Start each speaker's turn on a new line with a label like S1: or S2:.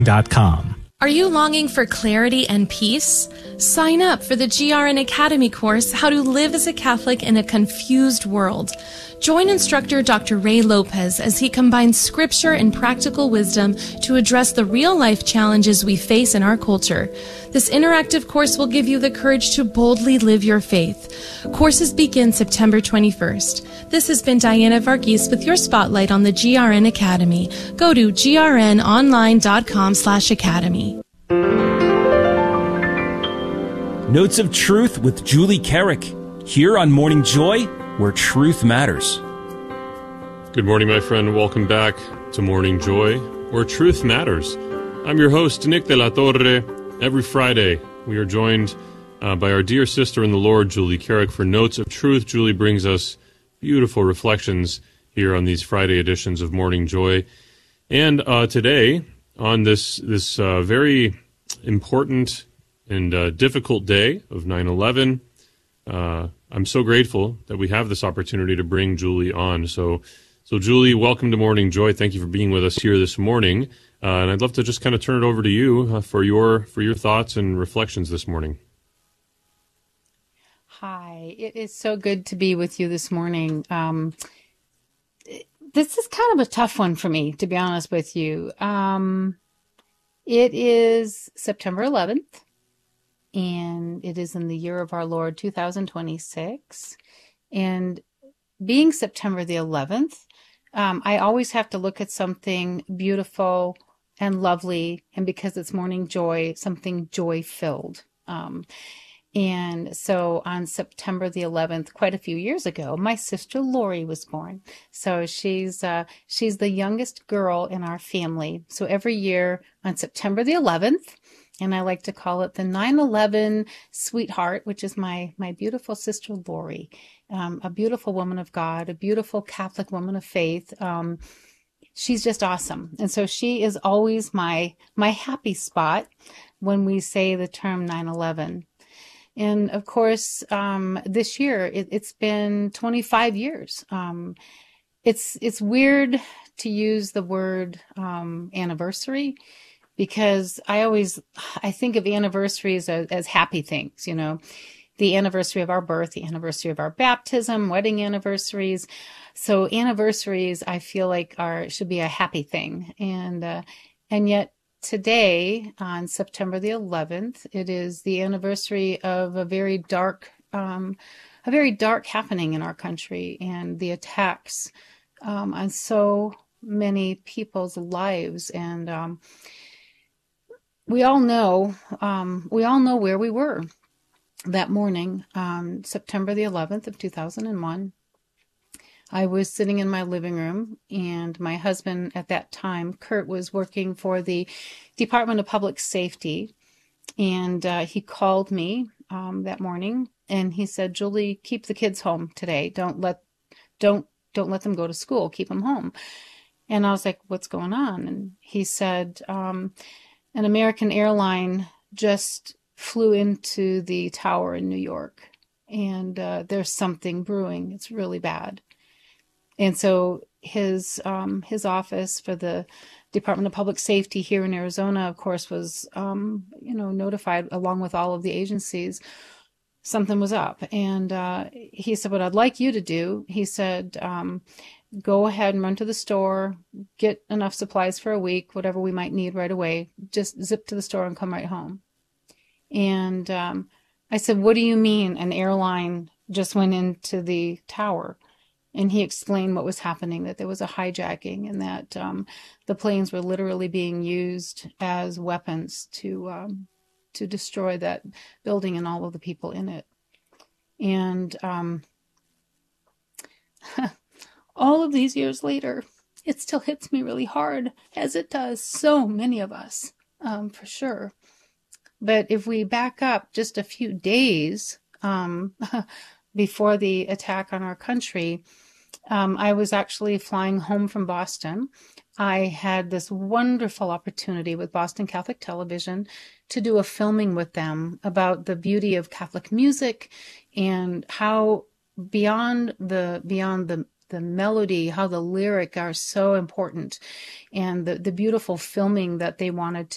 S1: Are you longing for clarity and peace? Sign up for the GRN Academy course, How to Live as a Catholic in a Confused World. Join instructor Dr. Ray Lopez as he combines scripture and practical wisdom to address the real-life challenges we face in our culture. This interactive course will give you the courage to boldly live your faith. Courses begin September 21st. This has been Diana Varghese with your spotlight on the GRN Academy. Go to grnonline.com/academy.
S2: Notes of Truth with Julie Carrick, here on Morning Joy, where truth matters.
S3: Good morning, my friend. Welcome back to Morning Joy, where truth matters. I'm your host, Nick de la Torre. Every Friday, we are joined by our dear sister in the Lord, Julie Carrick, for Notes of Truth. Julie brings us beautiful reflections here on these Friday editions of Morning Joy. And today, on this very important and difficult day of 9/11, I'm so grateful that we have this opportunity to bring Julie on. So Julie, welcome to Morning Joy. Thank you for being with us here this morning. And I'd love to just kind of turn it over to you for your thoughts and reflections this morning.
S4: Hi, it is so good to be with you this morning. This is kind of a tough one for me, to be honest with you. It is September 11th, and it is in the year of our Lord, 2026. And being September the 11th, I always have to look at something beautiful and lovely, and because it's Morning Joy, something joy-filled. And so on September the 11th, quite a few years ago, my sister Lori was born. So she's the youngest girl in our family. So every year on September the 11th, and I like to call it the 9/11 sweetheart, which is my beautiful sister Lori, a beautiful woman of God, a beautiful Catholic woman of faith. She's just awesome. And so she is always my happy spot when we say the term 9/11. And of course, this year it's been 25 years. It's weird to use the word anniversary, because I think of anniversaries as happy things, you know, the anniversary of our birth, the anniversary of our baptism, wedding anniversaries. So anniversaries, I feel like should be a happy thing. And yet today, on September the 11th, it is the anniversary of a very dark happening in our country, and the attacks on so many people's lives. And we all know where we were that morning, September the 11th of 2001. I was sitting in my living room, and my husband at that time, Kurt, was working for the Department of Public Safety, and he called me that morning, and he said, "Julie, keep the kids home today. Don't let them go to school. Keep them home." And I was like, "What's going on?" And he said, "An American airline just flew into the tower in New York, and there's something brewing. It's really bad." And so his office for the Department of Public Safety here in Arizona, of course, was notified along with all of the agencies something was up. And he said, "What I'd like you to do," he said, "go ahead and run to the store, get enough supplies for a week, whatever we might need right away. Just zip to the store and come right home." And I said, "What do you mean an airline just went into the tower?" And he explained what was happening, that there was a hijacking, and that the planes were literally being used as weapons to destroy that building and all of the people in it. And all of these years later, it still hits me really hard, as it does so many of us, for sure. But if we back up just a few days before the attack on our country, I was actually flying home from Boston. I had this wonderful opportunity with Boston Catholic Television to do a filming with them about the beauty of Catholic music, and how beyond the melody, how the lyric are so important, and the beautiful filming that they wanted